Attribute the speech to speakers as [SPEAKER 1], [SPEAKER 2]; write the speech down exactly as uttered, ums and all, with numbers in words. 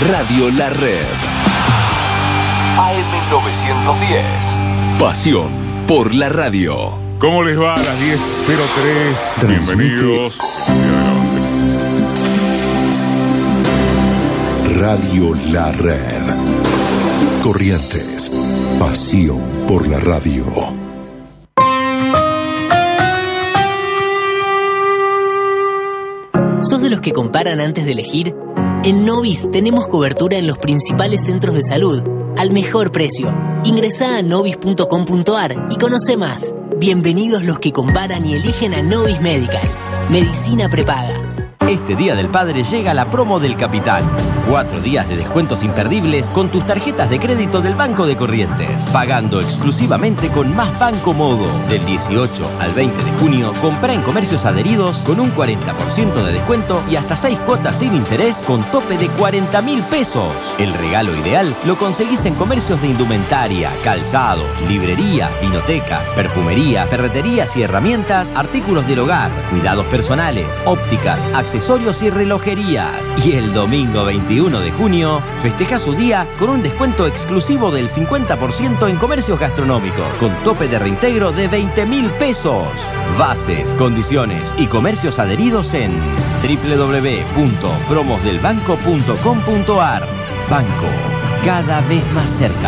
[SPEAKER 1] Radio La Red. A M novecientos diez. Pasión por la radio.
[SPEAKER 2] ¿Cómo les va a las diez cero tres? Bienvenidos.
[SPEAKER 3] Radio La Red. Corrientes. Pasión por la radio.
[SPEAKER 4] ¿Sos de los que comparan antes de elegir? En Novis tenemos cobertura en los principales centros de salud, al mejor precio. Ingresá a novis punto com punto ar y conoce más. Bienvenidos los que comparan y eligen a Novis Medical. Medicina prepaga.
[SPEAKER 5] Este Día del Padre llega la promo del Capitán. Cuatro días de descuentos imperdibles con tus tarjetas de crédito del Banco de Corrientes. Pagando exclusivamente con Más Banco Modo. Del dieciocho al veinte de junio, comprá en comercios adheridos con un cuarenta por ciento de descuento y hasta seis cuotas sin interés con tope de cuarenta mil pesos. El regalo ideal lo conseguís en comercios de indumentaria, calzados, librerías, vinotecas, perfumería, ferreterías y herramientas, artículos del hogar, cuidados personales, ópticas, accesorios y relojerías. Y el domingo veintiuno de junio, festeja su día con un descuento exclusivo del cincuenta por ciento en comercios gastronómicos, con tope de reintegro de veinte mil pesos. Bases, condiciones y comercios adheridos en doble u doble u doble u punto promos del banco punto com punto ar. Banco, cada vez más cerca.